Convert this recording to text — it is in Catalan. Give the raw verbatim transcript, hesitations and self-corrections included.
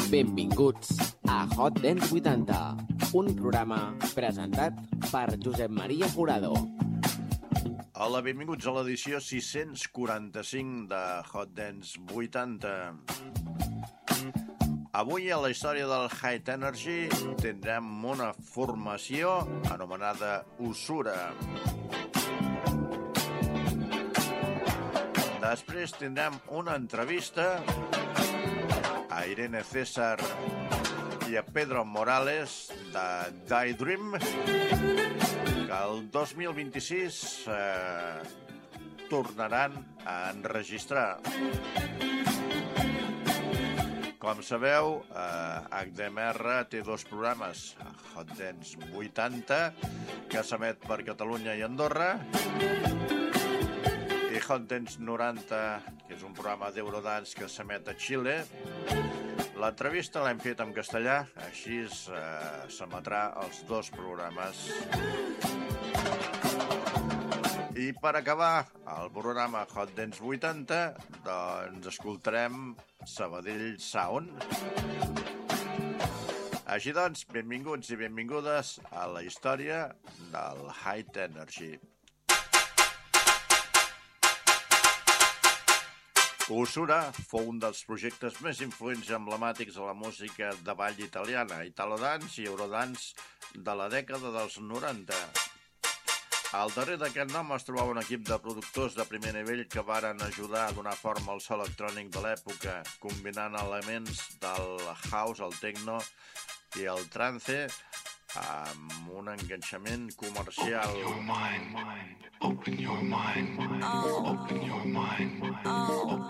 Benvinguts a Hot Dance vuitanta, un programa presentat per Josep Maria Jurado. Hola, benvinguts a l'edició sis-cents quaranta-cinc de Hot Dance vuitanta. Avui a la història del High Energy tindrem una formació anomenada Usura. Després tindrem una entrevista a Irene César i a Pedro Morales de Daydream, que el dos mil vint-i-sis eh, tornaran a enregistrar. Com sabeu, eh, H D M R té dos programes, Hot Dance vuitanta, que s'emet per Catalunya i Andorra, i Hot Dance noranta, que és un programa d'Eurodance que s'emet a Xile. L'entrevista l'hem fet en castellà, així eh, s'emetrà els dos programes. I per acabar el programa Hot Dance vuitanta, doncs escoltarem Sabadell Sound. Així doncs, benvinguts i benvingudes a la història del High Energy. Usura fou un dels projectes més influents i emblemàtics de la música de ball italiana, Italo-dance i Eurodance de la dècada dels noranta. Al darrere d'aquest nom es trobava un equip de productors de primer nivell que varen ajudar a donar forma al so electrònic de l'època, combinant elements del house, el techno i el trance amb un enganxament comercial. Open your mind, open your mind, open your mind, open